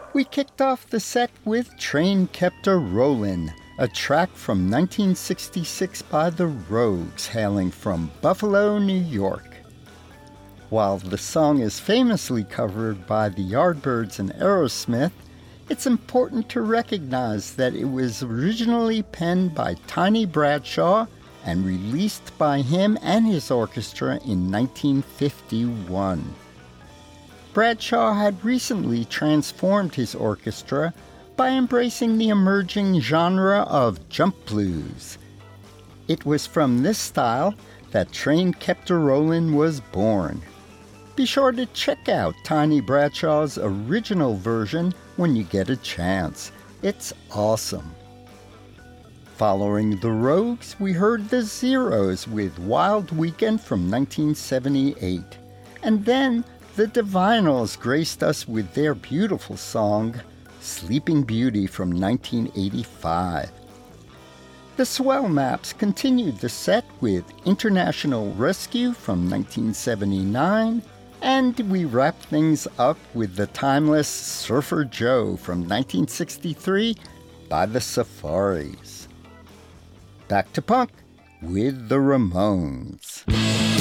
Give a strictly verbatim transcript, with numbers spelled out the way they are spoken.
We kicked off the set with Train Kept A-Rollin', a track from nineteen sixty-six by the Rogues, hailing from Buffalo, New York. While the song is famously covered by the Yardbirds and Aerosmith, it's important to recognize that it was originally penned by Tiny Bradshaw and released by him and his orchestra in nineteen fifty-one. Bradshaw had recently transformed his orchestra by embracing the emerging genre of jump blues. It was from this style that Train Kept A-Rollin' was born. Be sure to check out Tiny Bradshaw's original version when you get a chance. It's awesome. Following the Rogues, we heard the Zeros with Wild Weekend from nineteen seventy-eight. And then the Divinyls graced us with their beautiful song, Sleeping Beauty from nineteen eighty-five. The Swell Maps continued the set with International Rescue from nineteen seventy-nine, and we wrapped things up with the timeless Surfer Joe from nineteen sixty-three by the Safaris. Back to punk with the Ramones.